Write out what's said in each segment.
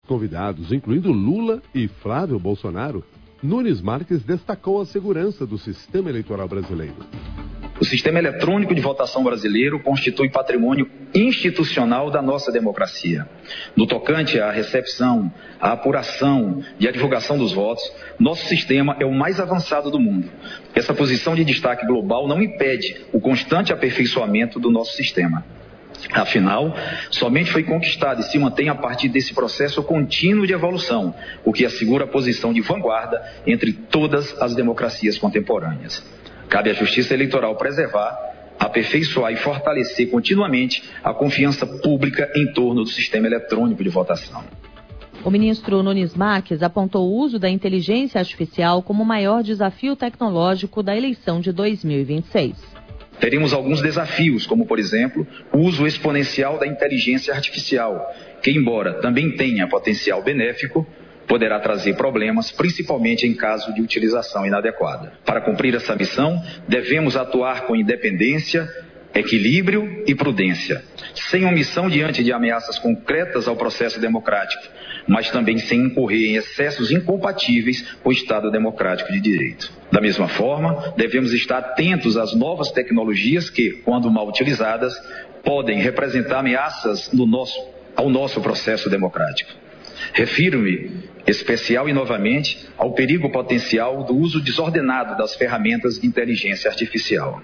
Convidados, incluindo Lula e Flávio Bolsonaro, Nunes Marques destacou a segurança do sistema eleitoral brasileiro. O sistema eletrônico de votação brasileiro constitui patrimônio institucional da nossa democracia. No tocante à recepção, à apuração e à divulgação dos votos, nosso sistema é o mais avançado do mundo. Essa posição de destaque global não impede o constante aperfeiçoamento do nosso sistema. Afinal, somente foi conquistado e se mantém a partir desse processo contínuo de evolução, o que assegura a posição de vanguarda entre todas as democracias contemporâneas. Cabe à Justiça Eleitoral preservar, aperfeiçoar e fortalecer continuamente a confiança pública em torno do sistema eletrônico de votação. O ministro Nunes Marques apontou o uso da inteligência artificial como o maior desafio tecnológico da eleição de 2026. Teremos alguns desafios, como, por exemplo, o uso exponencial da inteligência artificial, que, embora também tenha potencial benéfico, poderá trazer problemas, principalmente em caso de utilização inadequada. Para cumprir essa missão, devemos atuar com independência, equilíbrio e prudência, sem omissão diante de ameaças concretas ao processo democrático, mas também sem incorrer em excessos incompatíveis com o Estado democrático de direito. Da mesma forma, devemos estar atentos às novas tecnologias que, quando mal utilizadas, podem representar ameaças ao nosso processo democrático. Refiro-me, especial e novamente, ao perigo potencial do uso desordenado das ferramentas de inteligência artificial.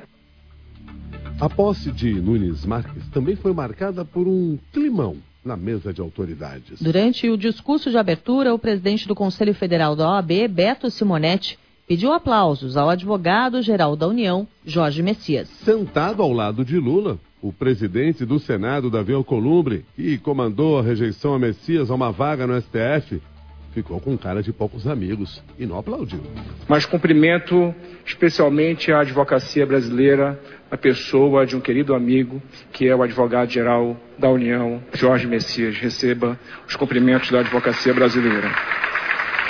A posse de Nunes Marques também foi marcada por um climão na mesa de autoridades. Durante o discurso de abertura, o presidente do Conselho Federal da OAB, Beto Simonetti, pediu aplausos ao advogado-geral da União, Jorge Messias. Sentado ao lado de Lula, o presidente do Senado, Davi Alcolumbre, que comandou a rejeição a Messias a uma vaga no STF, ficou com cara de poucos amigos e não aplaudiu. Mas cumprimento especialmente a advocacia brasileira, a pessoa de um querido amigo, que é o advogado-geral da União, Jorge Messias. Receba os cumprimentos da advocacia brasileira.